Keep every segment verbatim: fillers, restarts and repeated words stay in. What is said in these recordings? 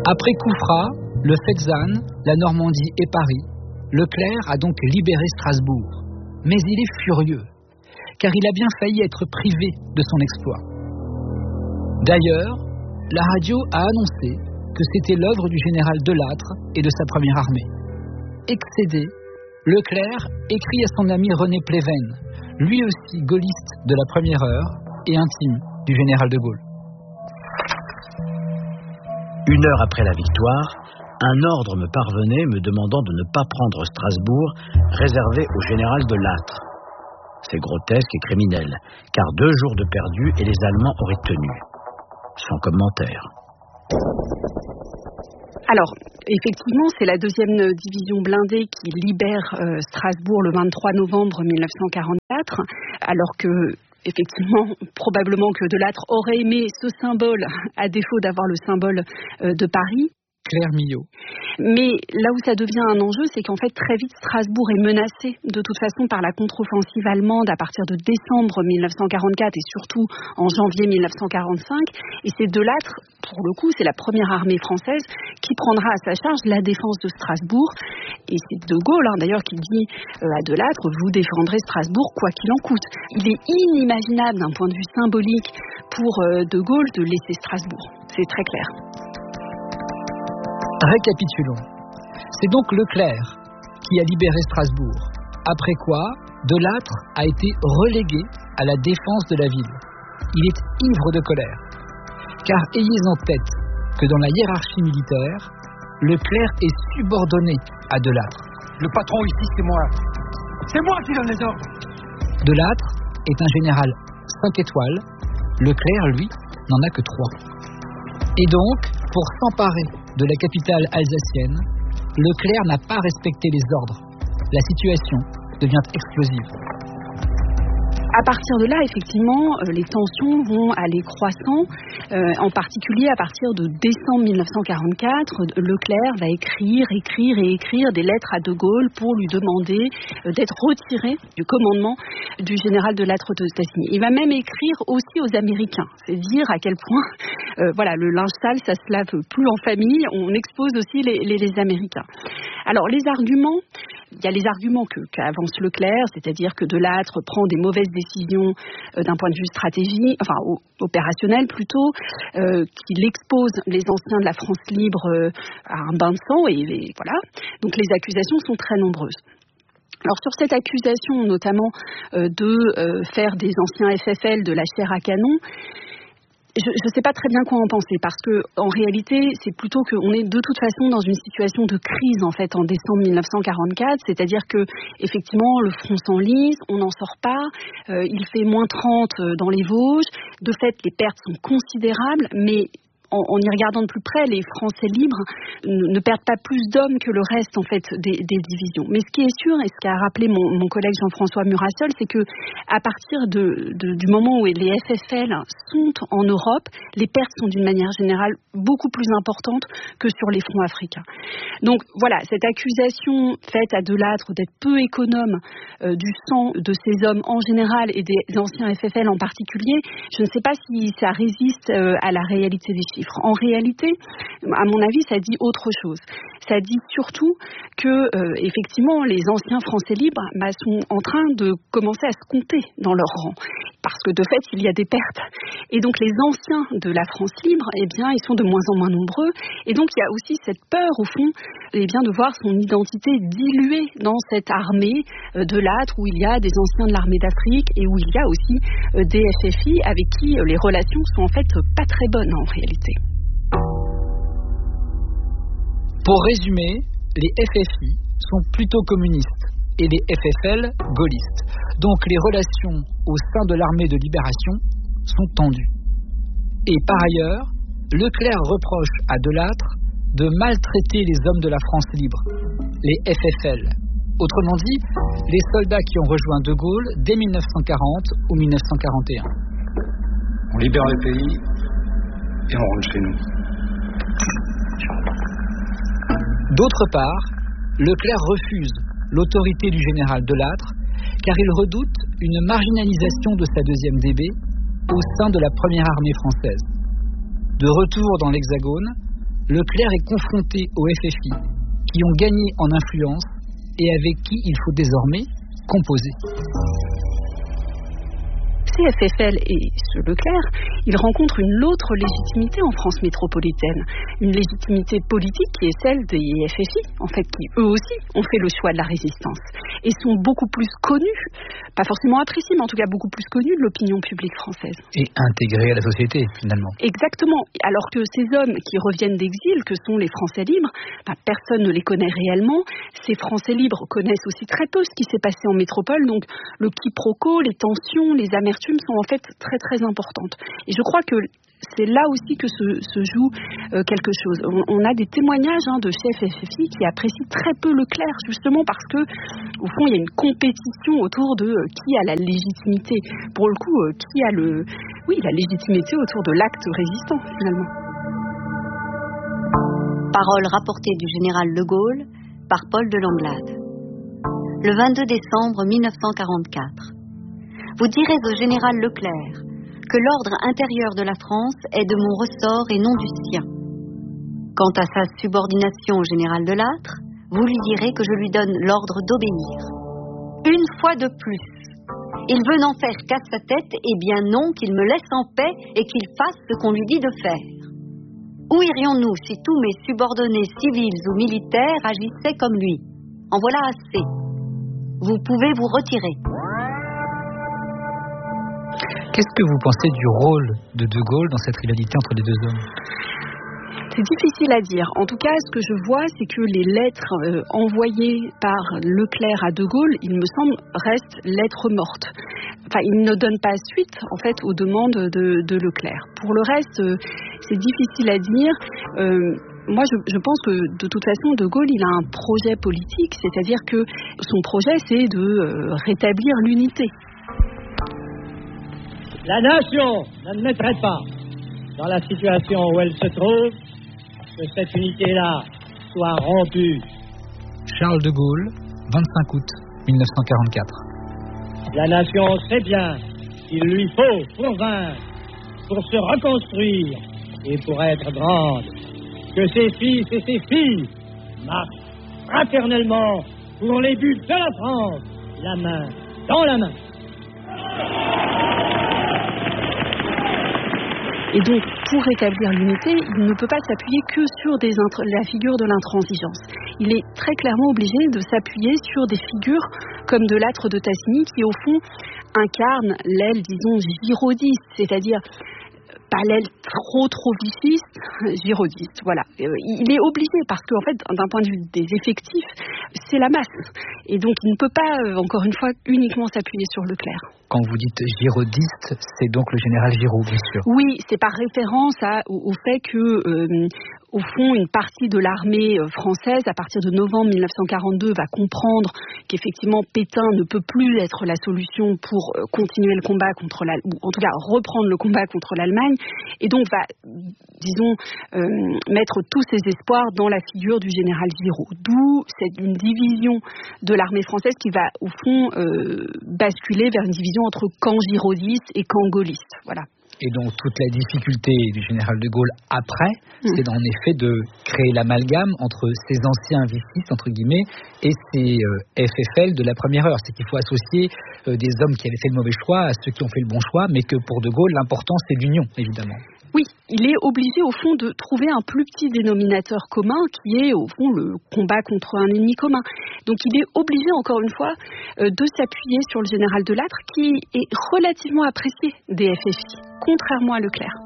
Après Koufra, le Fezzan, la Normandie et Paris, Leclerc a donc libéré Strasbourg. Mais il est furieux, car il a bien failli être privé de son exploit. D'ailleurs, la radio a annoncé que c'était l'œuvre du général Delattre et de sa première armée. Excédé, Leclerc écrit à son ami René Pleven, lui aussi gaulliste de la première heure et intime du général de Gaulle. Une heure après la victoire, un ordre me parvenait me demandant de ne pas prendre Strasbourg, réservé au général Delattre. C'est grotesque et criminel, car deux jours de perdu et les Allemands auraient tenu. Sans commentaire. Alors, effectivement, c'est la deuxième division blindée qui libère euh, Strasbourg le vingt-trois novembre mille neuf cent quarante-quatre, alors que, effectivement, probablement que Delattre aurait aimé ce symbole, à défaut d'avoir le symbole euh, de Paris. Claire Millot. Mais là où ça devient un enjeu, c'est qu'en fait, très vite, Strasbourg est menacé de toute façon par la contre-offensive allemande à partir de décembre mille neuf cent quarante-quatre et surtout en janvier mille neuf cent quarante-cinq. Et c'est Delattre, pour le coup, c'est la première armée française qui prendra à sa charge la défense de Strasbourg. Et c'est De Gaulle, hein, d'ailleurs, qui dit euh, à Delattre, vous défendrez Strasbourg quoi qu'il en coûte. Il est inimaginable d'un point de vue symbolique pour euh, De Gaulle de laisser Strasbourg. C'est très clair. Récapitulons. C'est donc Leclerc qui a libéré Strasbourg, après quoi Delattre a été relégué à la défense de la ville. Il est ivre de colère, car ayez en tête que dans la hiérarchie militaire, Leclerc est subordonné à Delattre. Le patron ici, c'est moi. C'est moi qui donne les ordres. Delattre est un général cinq étoiles, Leclerc, lui, n'en a que trois. Et donc, pour s'emparer de la capitale alsacienne, Leclerc n'a pas respecté les ordres. La situation devient explosive. À partir de là, effectivement, les tensions vont aller croissant. Euh, en particulier, à partir de décembre mille neuf cent quarante-quatre, Leclerc va écrire, écrire et écrire des lettres à De Gaulle pour lui demander euh, d'être retiré du commandement du général Delattre de Tassigny. Il va même écrire aussi aux Américains. C'est dire à quel point, euh, voilà, le linge sale, ça se lave plus en famille. On expose aussi les, les, les Américains. Alors, les arguments... Il y a les arguments que, qu'avance Leclerc, c'est-à-dire que Delattre prend des mauvaises décisions euh, d'un point de vue stratégique, enfin o- opérationnel plutôt, euh, qu'il expose les anciens de la France libre euh, à un bain de sang, et, et voilà. Donc les accusations sont très nombreuses. Alors sur cette accusation notamment euh, de euh, faire des anciens F F L de la chair à canon, je ne sais pas très bien quoi en penser, parce que en réalité, c'est plutôt qu'on est de toute façon dans une situation de crise en fait en décembre mille neuf cent quarante-quatre, c'est-à-dire que effectivement le front s'enlise, on n'en sort pas, euh, il fait moins trente dans les Vosges, de fait les pertes sont considérables, mais en, en y regardant de plus près, les Français libres ne, ne perdent pas plus d'hommes que le reste en fait des, des divisions. Mais ce qui est sûr, et ce qu'a rappelé mon, mon collègue Jean-François Murassol, c'est que à partir de, de, du moment où les F F L sont en Europe, les pertes sont d'une manière générale beaucoup plus importantes que sur les fronts africains. Donc voilà, cette accusation faite à Delattre d'être peu économe euh, du sang de ces hommes en général et des anciens F F L en particulier, je ne sais pas si ça résiste euh, à la réalité des chiffres. En réalité, à mon avis, ça dit autre chose. Ça dit surtout que, euh, effectivement, les anciens Français libres bah, sont en train de commencer à se compter dans leur rang. Parce que, de fait, il y a des pertes. Et donc, les anciens de la France libre, eh bien, ils sont de moins en moins nombreux. Et donc, il y a aussi cette peur, au fond, eh bien, de voir son identité diluée dans cette armée euh, de Delattre, où il y a des anciens de l'armée d'Afrique et où il y a aussi euh, des F F I avec qui euh, les relations sont en fait pas très bonnes en réalité. Pour résumer, les F F I sont plutôt communistes et les F F L gaullistes. Donc les relations au sein de l'armée de libération sont tendues. Et par ailleurs, Leclerc reproche à Delattre de maltraiter les hommes de la France libre, les F F L. Autrement dit, les soldats qui ont rejoint De Gaulle dès mille neuf cent quarante ou mille neuf cent quarante et un. On libère le pays et on rentre chez nous. D'autre part, Leclerc refuse l'autorité du général Delattre car il redoute une marginalisation de sa deuxième D B au sein de la première armée française. De retour dans l'Hexagone, Leclerc est confronté au F F I, qui ont gagné en influence et avec qui il faut désormais composer. C F F L et ce Leclerc, ils rencontrent une autre légitimité en France métropolitaine, une légitimité politique qui est celle des F F I, en fait, qui eux aussi ont fait le choix de la résistance et sont beaucoup plus connus, pas forcément appréciés, mais en tout cas beaucoup plus connus de l'opinion publique française. Et intégrés à la société, finalement. Exactement. Alors que ces hommes qui reviennent d'exil, que sont les Français libres, bah, personne ne les connaît réellement. Ces Français libres connaissent aussi très peu ce qui s'est passé en métropole, donc le quiproquo, les tensions, les amertumes sont en fait très très importantes. Et je crois que c'est là aussi que se, se joue euh, quelque chose. On, on a des témoignages hein, de chefs F F I qui apprécient très peu Leclerc, justement parce que, au fond, il y a une compétition autour de euh, qui a la légitimité. Pour le coup, euh, qui a le, oui, la légitimité autour de l'acte résistant, finalement. Parole rapportée du général de Gaulle par Paul de Langlade. Le vingt-deux décembre mille neuf cent quarante-quatre. Vous direz au général Leclerc que l'ordre intérieur de la France est de mon ressort et non du sien. Quant à sa subordination au général de Lattre, vous lui direz que je lui donne l'ordre d'obéir. Une fois de plus, il veut n'en faire qu'à sa tête, et bien non, qu'il me laisse en paix et qu'il fasse ce qu'on lui dit de faire. Où irions-nous si tous mes subordonnés civils ou militaires agissaient comme lui? En voilà assez. Vous pouvez vous retirer. Qu'est-ce que vous pensez du rôle de De Gaulle dans cette rivalité entre les deux hommes? C'est difficile à dire. En tout cas, ce que je vois, c'est que les lettres euh, envoyées par Leclerc à De Gaulle, il me semble, restent lettres mortes. Enfin, il ne donne pas suite, en fait, aux demandes de, de Leclerc. Pour le reste, euh, c'est difficile à dire. Euh, moi, je, je pense que, de toute façon, De Gaulle, il a un projet politique, c'est-à-dire que son projet, c'est de euh, rétablir l'unité. La nation n'admettrait pas, dans la situation où elle se trouve, que cette unité-là soit rompue. Charles de Gaulle, vingt-cinq août mille neuf cent quarante-quatre. La nation sait bien qu'il lui faut, pour vaincre, pour se reconstruire et pour être grande, que ses fils et ses filles marchent fraternellement pour les buts de la France, la main dans la main. Et donc, pour rétablir l'unité, il ne peut pas s'appuyer que sur des int- la figure de l'intransigeance. Il est très clairement obligé de s'appuyer sur des figures comme de Lattre de Tassigny qui, au fond, incarnent l'aile, disons, girodiste, c'est-à-dire pas l'aile trop trop viciste, girodiste, voilà. Il est obligé parce qu'en fait, d'un point de vue des effectifs, c'est la masse. Et donc, il ne peut pas, encore une fois, uniquement s'appuyer sur Leclerc. Quand vous dites girodiste, c'est donc le général Giraud, bien sûr. Oui, c'est par référence à, au, au fait que, euh, au fond, une partie de l'armée française, à partir de novembre mille neuf cent quarante-deux, va comprendre qu'effectivement Pétain ne peut plus être la solution pour euh, continuer le combat contre la, ou en tout cas reprendre le combat contre l'Allemagne, et donc va, disons, euh, mettre tous ses espoirs dans la figure du général Giraud. D'où c'est une division de l'armée française qui va, au fond, euh, basculer vers une division entre camp girodiste et camp gaulliste. Voilà. Et donc toute la difficulté du général de Gaulle après, mmh. c'est en effet de créer l'amalgame entre ces anciens vicistes, entre guillemets, et ces euh, F F L de la première heure. C'est qu'il faut associer euh, des hommes qui avaient fait le mauvais choix à ceux qui ont fait le bon choix, mais que pour de Gaulle, l'important c'est l'union, évidemment. Oui, il est obligé au fond de trouver un plus petit dénominateur commun qui est au fond le combat contre un ennemi commun. Donc il est obligé encore une fois euh, de s'appuyer sur le général de Lattre qui est relativement apprécié des F F I, contrairement à Leclerc.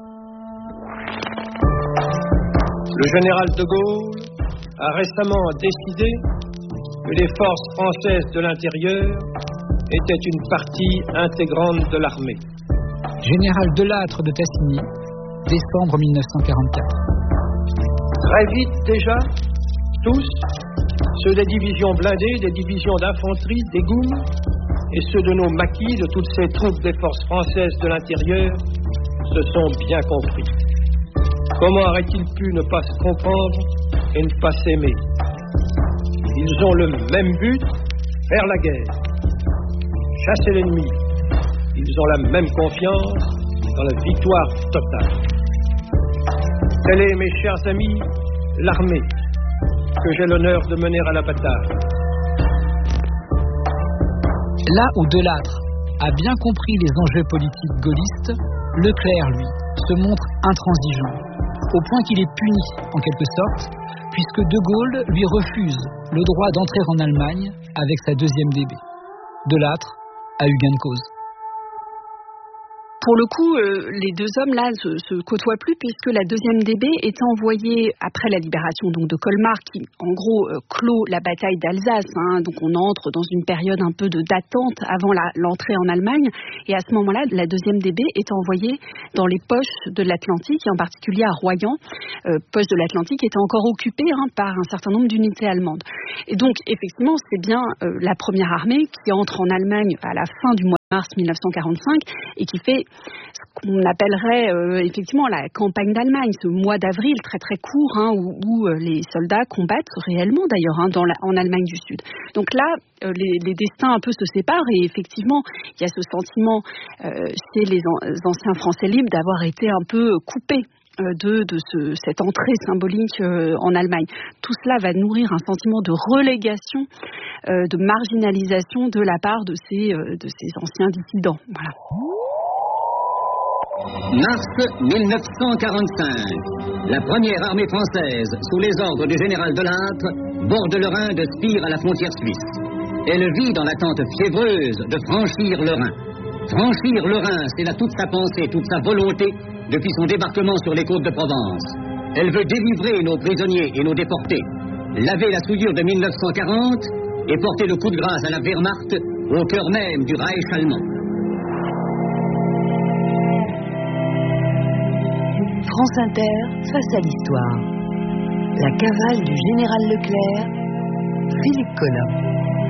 Le général de Gaulle a récemment décidé que les forces françaises de l'intérieur étaient une partie intégrante de l'armée. Général de Lattre de Tassigny, décembre mille neuf cent quarante-quatre. Très vite déjà, tous, ceux des divisions blindées, des divisions d'infanterie, des Goumes, et ceux de nos maquis, de toutes ces troupes des forces françaises de l'intérieur, se sont bien compris. Comment aurait-il pu ne pas se comprendre et ne pas s'aimer? Ils ont le même but, faire la guerre, chasser l'ennemi. Ils ont la même confiance dans la victoire totale. Telle est, mes chers amis, l'armée que j'ai l'honneur de mener à la bataille. Là où Delattre a bien compris les enjeux politiques gaullistes, Leclerc, lui, se montre intransigeant, au point qu'il est puni, en quelque sorte, puisque De Gaulle lui refuse le droit d'entrer en Allemagne avec sa deuxième D B. Delattre a eu gain de cause. Pour le coup, euh, les deux hommes là se, se côtoient plus puisque la deuxième D B est envoyée après la libération donc de Colmar qui en gros euh, clôt la bataille d'Alsace. Hein, donc on entre dans une période un peu de d'attente avant la, l'entrée en Allemagne et à ce moment-là, la deuxième D B est envoyée dans les poches de l'Atlantique et en particulier à Royan, euh, poche de l'Atlantique était encore occupée hein, par un certain nombre d'unités allemandes. Et donc effectivement, c'est bien euh, la première armée qui entre en Allemagne à la fin du mois de mars mille neuf cent quarante-cinq et qui fait ce qu'on appellerait euh, effectivement la campagne d'Allemagne, ce mois d'avril très très court hein, où, où euh, les soldats combattent réellement d'ailleurs hein, dans la, en Allemagne du Sud. Donc là, euh, les, les destins un peu se séparent et effectivement, il y a ce sentiment euh, chez les, an- les anciens Français libres d'avoir été un peu coupés de, de ce, cette entrée symbolique euh, en Allemagne. Tout cela va nourrir un sentiment de relégation, euh, de marginalisation de la part de ces, euh, de ces anciens dissidents. Voilà. Mars mille neuf cent quarante-cinq. La première armée française, sous les ordres du général Delattre, borde le Rhin de Spire à la frontière suisse. Elle vit dans l'attente fiévreuse de franchir le Rhin. Franchir le Rhin, c'est là toute sa pensée, toute sa volonté depuis son débarquement sur les côtes de Provence. Elle veut délivrer nos prisonniers et nos déportés, laver la souillure de mille neuf cent quarante et porter le coup de grâce à la Wehrmacht au cœur même du Reich allemand. France Inter, face à l'histoire. La cavale du général Leclerc, Philippe Collin.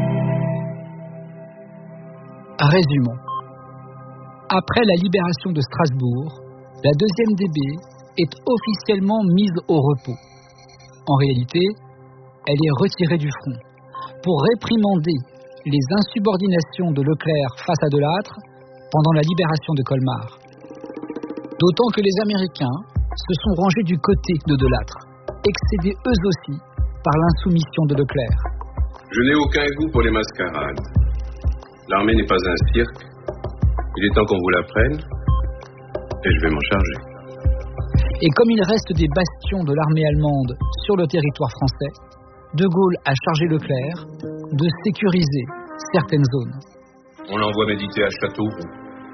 Résumons. Après la libération de Strasbourg, la deuxième D B est officiellement mise au repos. En réalité, elle est retirée du front pour réprimander les insubordinations de Leclerc face à Delattre pendant la libération de Colmar. D'autant que les Américains se sont rangés du côté de Delattre, excédés eux aussi par l'insoumission de Leclerc. Je n'ai aucun goût pour les mascarades. L'armée n'est pas un cirque. Il est temps qu'on vous l'apprenne, et je vais m'en charger. Et comme il reste des bastions de l'armée allemande sur le territoire français, De Gaulle a chargé Leclerc de sécuriser certaines zones. On l'envoie méditer à Châteauroux.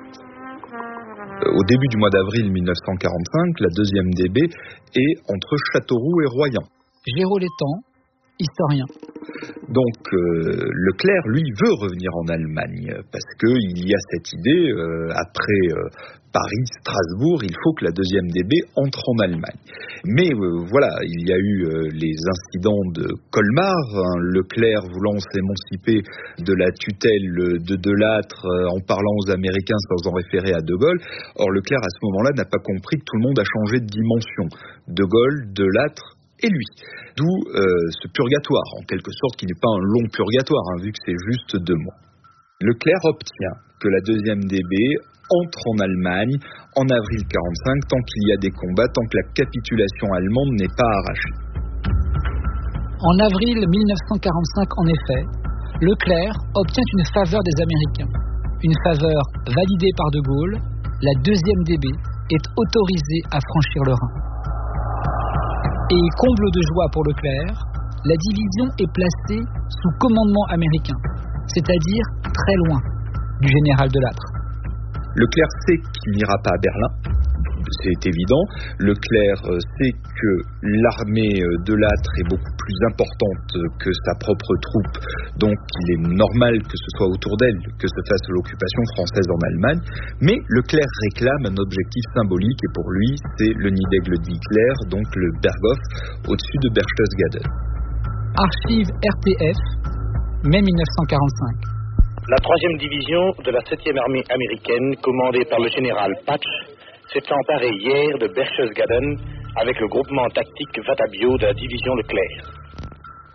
Au début du mois d'avril mille neuf cent quarante-cinq, la deuxième D B est entre Châteauroux et Royan. Géraud Létang, historien. Donc euh, Leclerc, lui, veut revenir en Allemagne parce qu'il y a cette idée, euh, après euh, Paris, Strasbourg, il faut que la deuxième D B entre en Allemagne. Mais euh, voilà, il y a eu euh, les incidents de Colmar, hein, Leclerc voulant s'émanciper de la tutelle de Delattre euh, en parlant aux Américains sans en référer à De Gaulle. Or Leclerc, à ce moment-là, n'a pas compris que tout le monde a changé de dimension. De Gaulle, Delattre et lui. D'où euh, ce purgatoire, en quelque sorte, qui n'est pas un long purgatoire, hein, vu que c'est juste deux mois. Leclerc obtient que la deuxième D B entre en Allemagne en avril quarante-cinq, tant qu'il y a des combats, tant que la capitulation allemande n'est pas arrachée. En avril mille neuf cent quarante-cinq, en effet, Leclerc obtient une faveur des Américains. Une faveur validée par De Gaulle, la deuxième D B est autorisée à franchir le Rhin. Et comble de joie pour Leclerc, la division est placée sous commandement américain, c'est-à-dire très loin du général Delattre. Leclerc sait qu'il n'ira pas à Berlin, c'est évident. Leclerc sait que l'armée Delattre est beaucoup plus importante que sa propre troupe, donc il est normal que ce soit autour d'elle que se fasse l'occupation française en Allemagne. Mais Leclerc réclame un objectif symbolique et pour lui, c'est le nid d'aigle d'Hitler, donc le Berghof, au-dessus de Berchtesgaden. Archive R T F, mai mille neuf cent quarante-cinq. La troisième division de la septième armée américaine, commandée par le général Patch, s'est emparée hier de Berchtesgaden avec le groupement tactique Vatabio de la division Leclerc.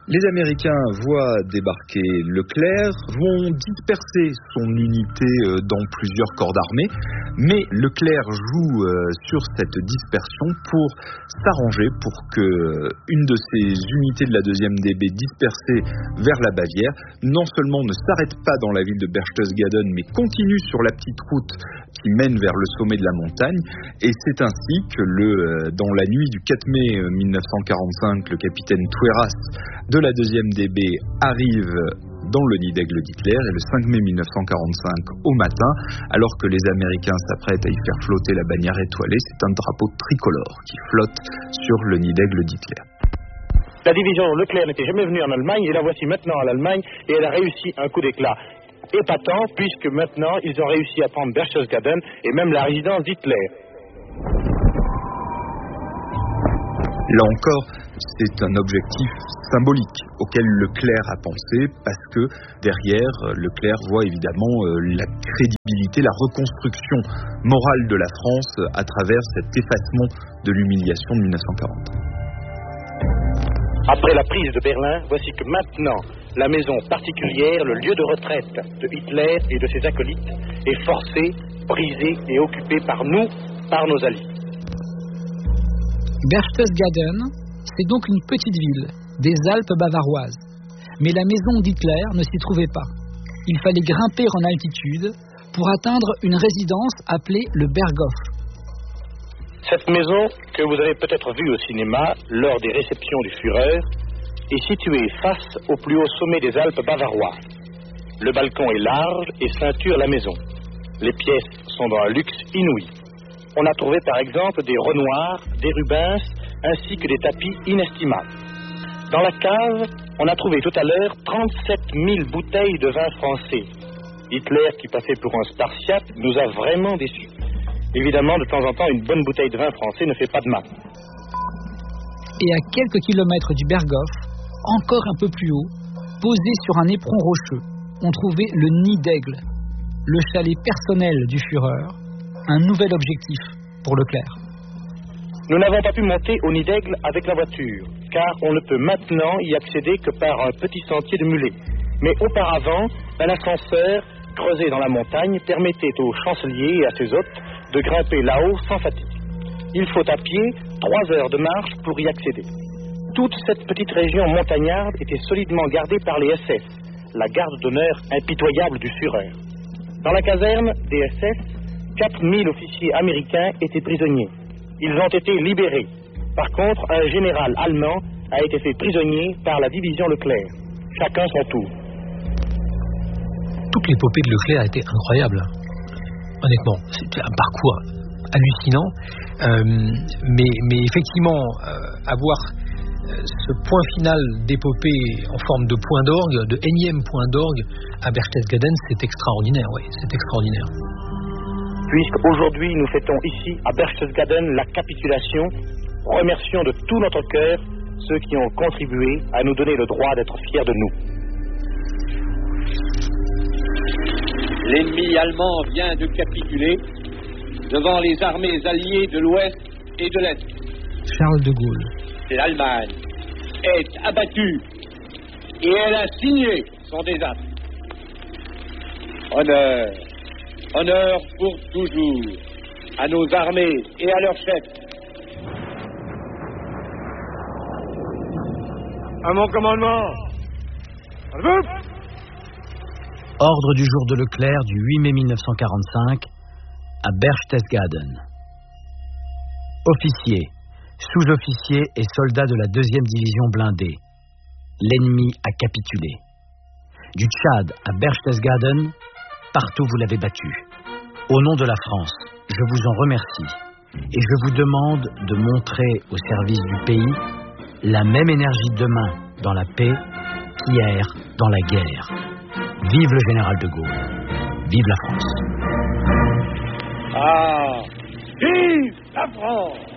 Les Américains voient débarquer Leclerc, vont disperser son unité dans plusieurs corps d'armée, mais Leclerc joue sur cette dispersion pour s'arranger pour que une de ces unités de la deuxième D B dispersée vers la Bavière, non seulement ne s'arrête pas dans la ville de Berchtesgaden, mais continue sur la petite route qui mène vers le sommet de la montagne. Et c'est ainsi que le, dans la nuit du quatre mai mille neuf cent quarante-cinq, le capitaine Toueras de la deuxième D B arrive dans le nid d'aigle d'Hitler, et le cinq mai mille neuf cent quarante-cinq au matin, alors que les Américains s'apprêtent à y faire flotter la bannière étoilée, c'est un drapeau tricolore qui flotte sur le nid d'aigle d'Hitler. La division Leclerc n'était jamais venue en Allemagne, et la voici maintenant à l'Allemagne, et elle a réussi un coup d'éclat épatant, puisque maintenant ils ont réussi à prendre Berchtesgaden et même la résidence d'Hitler. Là encore, c'est un objectif symbolique auquel Leclerc a pensé, parce que derrière, Leclerc voit évidemment la crédibilité, la reconstruction morale de la France à travers cet effacement de l'humiliation de mille neuf cent quarante. Après la prise de Berlin, voici que maintenant, la maison particulière, le lieu de retraite de Hitler et de ses acolytes, est forcée, brisée et occupée par nous, par nos alliés. Berchtesgaden, c'est donc une petite ville des Alpes bavaroises. Mais la maison d'Hitler ne s'y trouvait pas. Il fallait grimper en altitude pour atteindre une résidence appelée le Berghof. Cette maison, que vous avez peut-être vue au cinéma lors des réceptions du Führer, est située face au plus haut sommet des Alpes bavaroises. Le balcon est large et ceinture la maison. Les pièces sont d'un luxe inouï. On a trouvé par exemple des Renoirs, des Rubens, ainsi que des tapis inestimables. Dans la cave, on a trouvé tout à l'heure trente-sept mille bouteilles de vin français. Hitler, qui passait pour un spartiate, nous a vraiment déçus. Évidemment, de temps en temps, une bonne bouteille de vin français ne fait pas de mal. Et à quelques kilomètres du Berghof, encore un peu plus haut, posé sur un éperon rocheux, on trouvait le nid d'aigle, le chalet personnel du Führer, un nouvel objectif pour Leclerc. Nous n'avons pas pu monter au nid d'aigle avec la voiture, car on ne peut maintenant y accéder que par un petit sentier de mulets. Mais auparavant, un ascenseur creusé dans la montagne permettait au chancelier et à ses hôtes de grimper là-haut sans fatigue. Il faut à pied trois heures de marche pour y accéder. Toute cette petite région montagnarde était solidement gardée par les S S, la garde d'honneur impitoyable du Führer. Dans la caserne des S S, quatre mille officiers américains étaient prisonniers. Ils ont été libérés. Par contre, un général allemand a été fait prisonnier par la division Leclerc. Chacun son tour. Toute l'épopée de Leclerc a été incroyable. Honnêtement, c'était un parcours hallucinant. Euh, mais, mais effectivement, euh, avoir euh, ce point final d'épopée en forme de point d'orgue, de énième point d'orgue à Berchtesgaden, c'est extraordinaire. Oui, c'est extraordinaire. Puisqu'aujourd'hui nous fêtons ici à Berchtesgaden la capitulation, remercions de tout notre cœur ceux qui ont contribué à nous donner le droit d'être fiers de nous. L'ennemi allemand vient de capituler devant les armées alliées de l'Ouest et de l'Est. Charles de Gaulle. L'Allemagne est abattue et elle a signé son désastre. Honneur, honneur pour toujours à nos armées et à leurs chefs. À mon commandement. Ordre du jour de Leclerc du huit mai mille neuf cent quarante-cinq à Berchtesgaden. Officiers, sous-officiers et soldats de la deuxième division blindée. L'ennemi a capitulé. Du Tchad à Berchtesgaden, partout vous l'avez battu. Au nom de la France, je vous en remercie et je vous demande de montrer au service du pays la même énergie demain dans la paix qu'hier dans la guerre. Vive le général de Gaulle. Vive la France. Ah, vive la France!